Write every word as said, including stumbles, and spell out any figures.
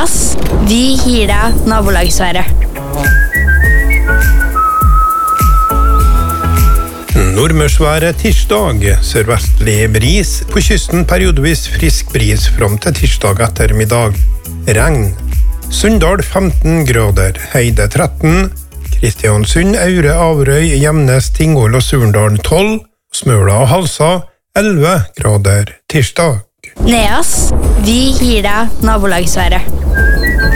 Neas, vi gir deg nabolagsværet. Nordmørsværet tirsdag, sørvestlig bris, på kysten periodevis frisk bris frem til tirsdag ettermiddag. Regn. Sunndal femten grader, Heide tretten, Kristiansund, Aure, Averøy, Gjemnes, Tingvoll og Surndalen tolv, Smøla og Halsa elleve grader tirsdag. Neas, vi gir deg nabolagsværet.